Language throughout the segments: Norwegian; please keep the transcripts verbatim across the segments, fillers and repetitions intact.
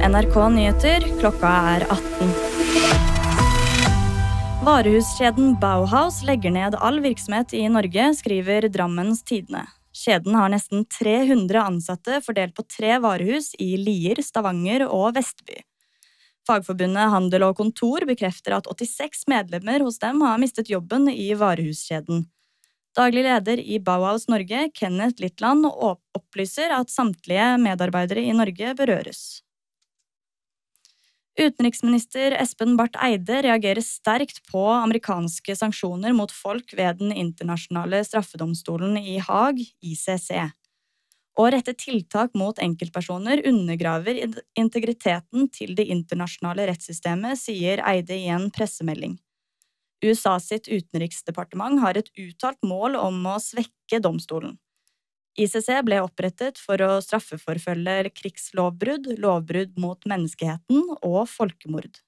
N R K Nyheter, klokka er atten. Varehuskjeden Bauhaus legger ned all virksomhet i Norge, skriver Drammens Tidende. Kjeden har nesten tre hundre ansatte fordelt på tre varehus i Lier, Stavanger og Vestby. Fagforbundet Handel og Kontor bekrefter at åttiseks medlemmer hos dem har mistet jobben i varehuskjeden. Daglig leder i Bauhaus Norge, Kenneth Littland, opplyser at samtlige medarbeidere i Norge berøres. Utenriksminister Espen Barth Eide reagerer sterkt på amerikanske sanksjoner mot folk ved den internasjonale straffedomstolen i Haag, I C C. Å rette tiltak mot enkeltpersoner undergraver integriteten til det internasjonale rettssystemet, sier Eide i en pressemelding. U S A sitt utenriksdepartement har et uttalt mål om å svekke domstolen. I C C ble opprettet for å straffeforfølge krigslovbrudd, lovbrudd mot menneskeheten og folkemord.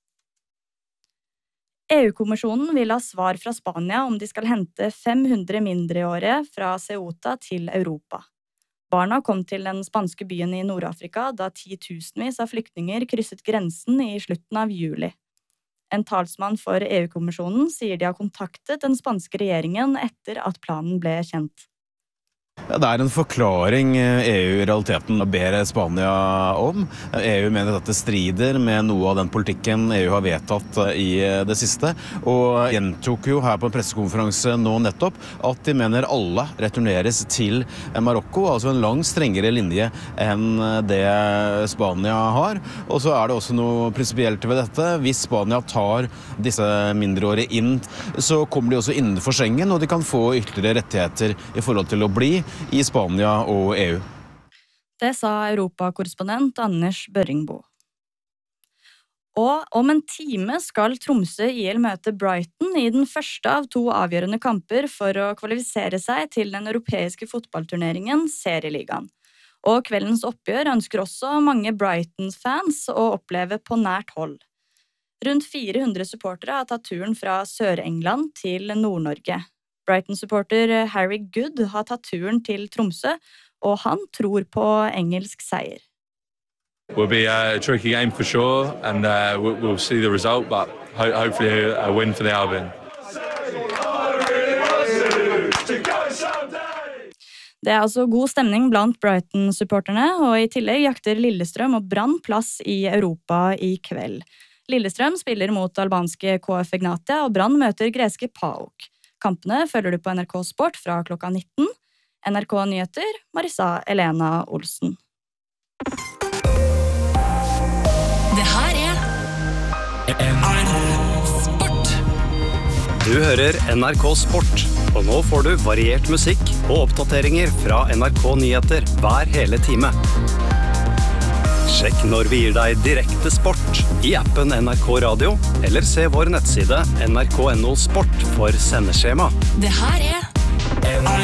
E U-kommisjonen vil ha svar fra Spania om de skal hente fem hundre mindreårige fra Ceuta til Europa. Barna kom til den spanske byen i Nord-Afrika da titusenvis av flyktninger krysset grensen i slutten av juli. En talsmann for E U-kommisjonen sier de har kontaktet den spanske regjeringen etter at planen ble kjent. Ja, det er en forklaring E U i realiteten ber Spania om. E U mener at det strider med noe av den politikken E U har vedtatt i det siste, og gjentok jo her på en pressekonferanse nå nettopp at de mener alle returneres til Marokko, altså en langt strengere linje enn det Spania har. Og så er det også noe prinsipielt ved dette. Hvis Spania tar disse mindreårige inn, så kommer de også innenfor Schengen, og de kan få ytterligere rettigheter i forhold til å bli i Spania og E U. Det sa europakorrespondent Anders Børringbo. Og om en time skal Tromsø I L møte Brighton i den første av to avgjørende kamper for å kvalifisere seg til den europeiske fotballturneringen Serieligaen. Og kveldens oppgjør ønsker også mange Brighton-fans å oppleve på nært hold. Rundt fire hundre supportere har tatt turen fra Sør-England til Nord-Norge. Brighton-supporter Harry Good har tatt turen til Tromsø, og han tror på engelsk seier. It will be a tricky game for sure, and uh, we'll, we'll see the result, but ho hopefully a win for the Albion. Det er altså god stemning blant Brighton-supporterne, og I tillegg jakter Lillestrøm og Brann plass I Europa I kveld. Lillestrøm spiller mot albanske K F Egnatia, og Brann møter greske PAOK. Kampene følger du på N R K Sport fra klokka nitten. N R K Nyheter, Marissa Elena Olsen. Det her er N R K Sport. Du hører N R K Sport, og nå får du variert musikk og oppdateringer fra N R K Nyheter hver hele time. Sjekk når vi gir deg direkte sport I appen N R K Radio, eller se vår nettside N R K N O Sport for sendeskjema. Det her er N R K